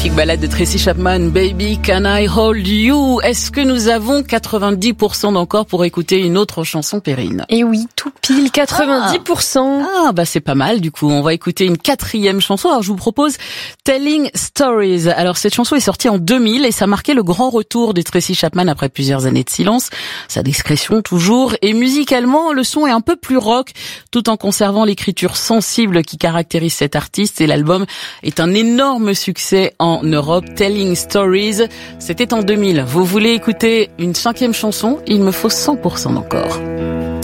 Magnifique balade de Tracy Chapman, Baby Can I Hold You. Est-ce que nous avons 90% d'encore pour écouter une autre chanson, Perrine? Et oui, tout pile, 90%. C'est pas mal, du coup. On va écouter une 4e chanson. Alors, je vous propose Telling Stories. Alors, cette chanson est sortie en 2000 et ça marquait le grand retour de Tracy Chapman après plusieurs années de silence. Sa discrétion, toujours. Et musicalement, le son est un peu plus rock, tout en conservant l'écriture sensible qui caractérise cet artiste. Et l'album est un énorme succès en Europe. Telling Stories, c'était en 2000. Vous voulez écouter une 5e chanson? Il me faut 100% d'encore.